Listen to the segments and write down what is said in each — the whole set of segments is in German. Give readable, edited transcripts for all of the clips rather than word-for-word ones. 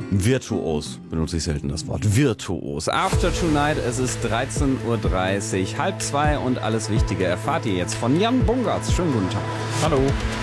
Virtuos benutze ich selten das Wort. Virtuos. After Tonight, es ist 13.30 Uhr, 1:30 und alles Wichtige erfahrt ihr jetzt von Jan Bungartz. Schönen guten Tag. Hallo.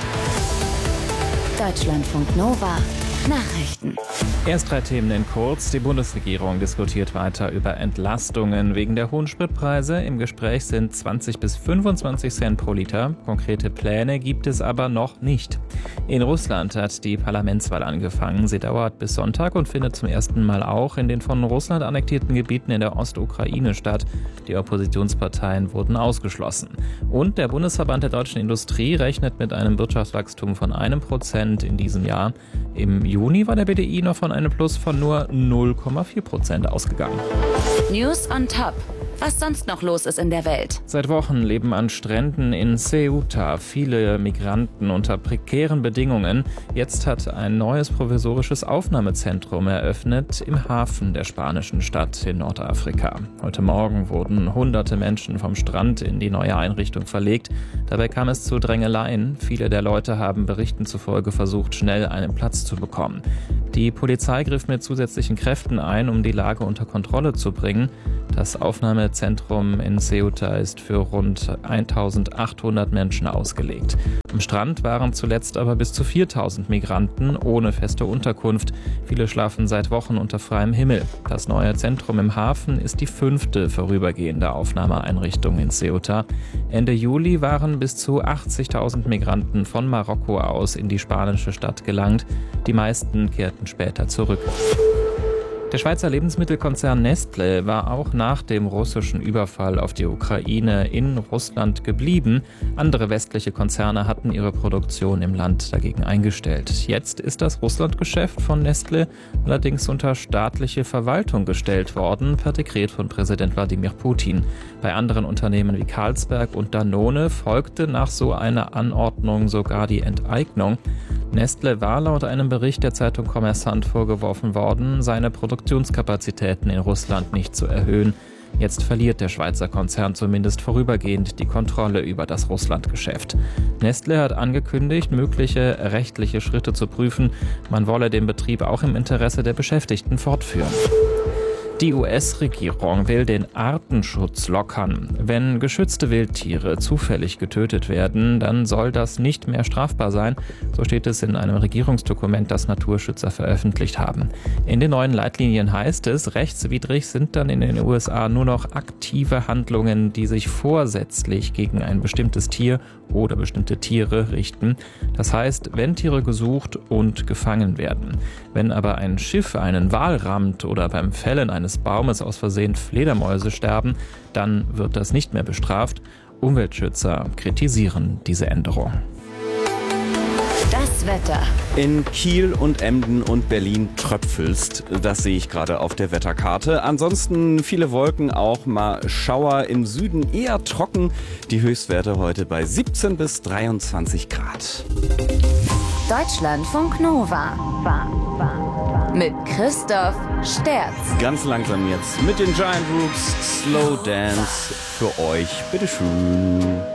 Deutschlandfunk Nova. Nachrichten. Erst 3 Themen in kurz. Die Bundesregierung diskutiert weiter über Entlastungen wegen der hohen Spritpreise. Im Gespräch sind 20 bis 25 Cent pro Liter. Konkrete Pläne gibt es aber noch nicht. In Russland hat die Parlamentswahl angefangen. Sie dauert bis Sonntag und findet zum ersten Mal auch in den von Russland annektierten Gebieten in der Ostukraine statt. Die Oppositionsparteien wurden ausgeschlossen. Und der Bundesverband der deutschen Industrie rechnet mit einem Wirtschaftswachstum von 1% in diesem Jahr. Im Juni war der BDI noch von einem Plus von nur 0,4% ausgegangen. News on Top. Was sonst noch los ist in der Welt. Seit Wochen leben an Stränden in Ceuta viele Migranten unter prekären Bedingungen. Jetzt hat ein neues provisorisches Aufnahmezentrum eröffnet im Hafen der spanischen Stadt in Nordafrika. Heute Morgen wurden hunderte Menschen vom Strand in die neue Einrichtung verlegt. Dabei kam es zu Drängeleien. Viele der Leute haben Berichten zufolge versucht, schnell einen Platz zu bekommen. Die Polizei griff mit zusätzlichen Kräften ein, um die Lage unter Kontrolle zu bringen. Das Aufnahmezentrum in Ceuta ist für rund 1.800 Menschen ausgelegt. Am Strand waren zuletzt aber bis zu 4.000 Migranten ohne feste Unterkunft. Viele schlafen seit Wochen unter freiem Himmel. Das neue Zentrum im Hafen ist die 5. vorübergehende Aufnahmeeinrichtung in Ceuta. Ende Juli waren bis zu 80.000 Migranten von Marokko aus in die spanische Stadt gelangt. Die meisten kehrten später zurück. Der Schweizer Lebensmittelkonzern Nestlé war auch nach dem russischen Überfall auf die Ukraine in Russland geblieben. Andere westliche Konzerne hatten ihre Produktion im Land dagegen eingestellt. Jetzt ist das Russlandgeschäft von Nestlé allerdings unter staatliche Verwaltung gestellt worden, per Dekret von Präsident Wladimir Putin. Bei anderen Unternehmen wie Carlsberg und Danone folgte nach so einer Anordnung sogar die Enteignung. Nestlé war laut einem Bericht der Zeitung Kommersant vorgeworfen worden, seine Produktionskapazitäten in Russland nicht zu erhöhen. Jetzt verliert der Schweizer Konzern zumindest vorübergehend die Kontrolle über das Russlandgeschäft. Nestlé hat angekündigt, mögliche rechtliche Schritte zu prüfen. Man wolle den Betrieb auch im Interesse der Beschäftigten fortführen. Die US-Regierung will den Artenschutz lockern. Wenn geschützte Wildtiere zufällig getötet werden, dann soll das nicht mehr strafbar sein. So steht es in einem Regierungsdokument, das Naturschützer veröffentlicht haben. In den neuen Leitlinien heißt es, rechtswidrig sind dann in den USA nur noch aktive Handlungen, die sich vorsätzlich gegen ein bestimmtes Tier oder bestimmte Tiere richten. Das heißt, wenn Tiere gesucht und gefangen werden. Wenn aber ein Schiff einen Wal rammt oder beim Fällen eines Baumes aus Versehen Fledermäuse sterben, dann wird das nicht mehr bestraft. Umweltschützer kritisieren diese Änderung. Das Wetter. In Kiel und Emden und Berlin tröpfelst. Das sehe ich gerade auf der Wetterkarte. Ansonsten viele Wolken, auch mal Schauer. Im Süden eher trocken. Die Höchstwerte heute bei 17 bis 23 Grad. Deutschlandfunk Nova. Mit Christoph Sterz. Ganz langsam jetzt mit den Giant Rooks. Slow Dance für euch. Bitteschön.